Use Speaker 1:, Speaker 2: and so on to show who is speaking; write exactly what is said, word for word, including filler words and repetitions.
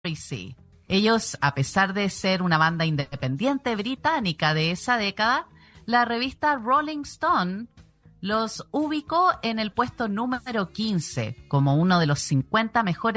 Speaker 1: Morrissey. Ellos, a pesar de ser una banda independiente británica de esa década, la revista Rolling Stone los ubicó en el puesto número quince como uno de los cincuenta mejores